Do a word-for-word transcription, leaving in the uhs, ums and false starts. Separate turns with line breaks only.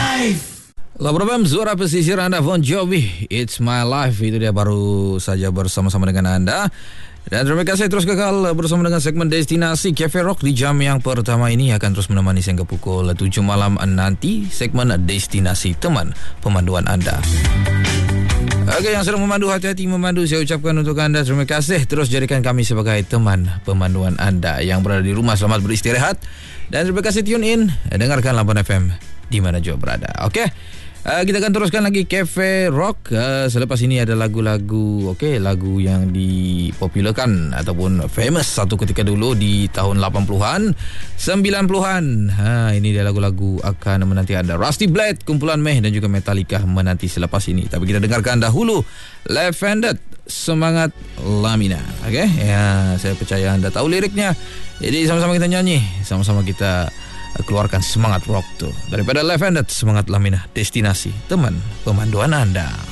Life.
Lagu program Suara Pesisir anda Bon Jovi, It's My Life. Itu dia baru saja bersama-sama dengan anda. Dan terima kasih terus kekal bersama dengan segmen Destinasi Cafe Rock. Di jam yang pertama ini akan terus menemani hingga pukul tujuh malam nanti. Segmen Destinasi, teman pemanduan anda. Okey, yang sedang memandu, hati-hati memandu. Saya ucapkan untuk anda terima kasih. Terus jadikan kami sebagai teman pemanduan anda. Yang berada di rumah, selamat beristirahat. Dan terima kasih tune in. Dengarkan Labuan F M di mana juga berada. Okey, uh, kita akan teruskan lagi Cafe Rock. Uh, selepas ini ada lagu-lagu, okey, lagu yang dipopularkan ataupun famous satu ketika dulu di tahun lapan puluhan, sembilan puluhan. Ha, ini dia lagu-lagu akan menanti anda. Rusty Blade, Kumpulan Meh dan juga Metallica menanti selepas ini. Tapi kita dengarkan dahulu Left-Handed, Semangat Lamina. Okey, ya, saya percaya anda tahu liriknya. Jadi sama-sama kita nyanyi, sama-sama kita keluarkan semangat rock tu. Daripada Left-Handed, Semangat Lamina, Destinasi, teman pemanduan anda.